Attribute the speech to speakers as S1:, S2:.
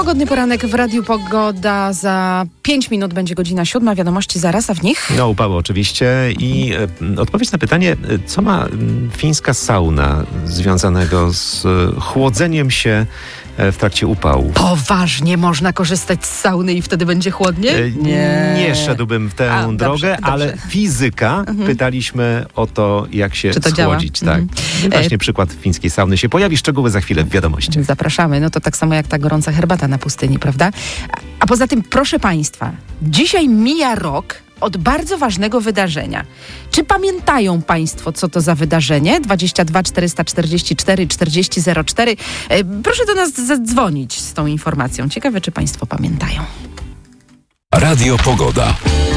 S1: Pogodny poranek w Radiu Pogoda. Za 5 minut będzie godzina 7. Wiadomości zaraz, a w nich?
S2: No, upały oczywiście. I odpowiedź na pytanie, co ma fińska sauna związanego z chłodzeniem się w trakcie upału.
S1: Poważnie można korzystać z sauny i wtedy będzie chłodnie?
S2: Nie szedłbym w tę drogę,
S1: dobrze.
S2: Ale fizyka, pytaliśmy o to, jak się
S1: Czy to
S2: schłodzić.
S1: działa?
S2: Tak. I właśnie przykład fińskiej sauny się pojawi. Szczegóły za chwilę w wiadomościach.
S1: Zapraszamy. No to tak samo jak ta gorąca herbata na pustyni, prawda? A poza tym, proszę Państwa, dzisiaj mija rok od bardzo ważnego wydarzenia. Czy pamiętają Państwo, co to za wydarzenie? 22 444 4004. Proszę do nas zadzwonić z tą informacją. Ciekawe, czy Państwo pamiętają.
S3: Radio Pogoda.